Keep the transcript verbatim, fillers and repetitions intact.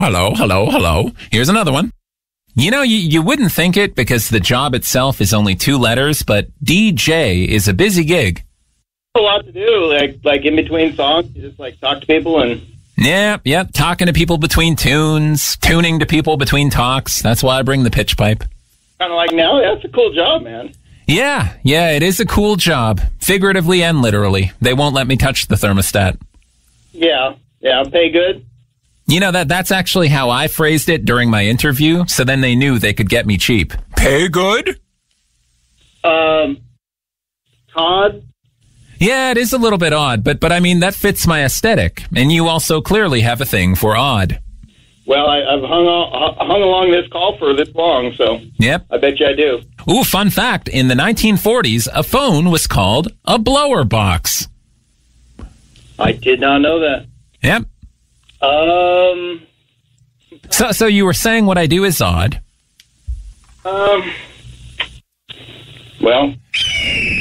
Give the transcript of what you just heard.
Hello, hello, hello. Here's another one. You know, you, you wouldn't think it because the job itself is only two letters, but D J is a busy gig. A lot to do, like like in between songs, you just like talk to people and... Yep, yep, talking to people between tunes, tuning to people between talks. That's why I bring the pitch pipe. Kind of like now, that's a cool job, man. Yeah, yeah, it is a cool job, figuratively and literally. They won't let me touch the thermostat. Yeah, yeah, pay good. You know, that that's actually how I phrased it during my interview, so then they knew they could get me cheap. Pay good? Um, Todd? Yeah, it is a little bit odd, but but I mean, that fits my aesthetic, and you also clearly have a thing for odd. Well, I, I've hung, on, hung along this call for this long, so yep. I bet you I do. Ooh, fun fact, in the nineteen forties, a phone was called a blower box. I did not know that. Yep. Um. So, so you were saying what I do is odd. Um. Well...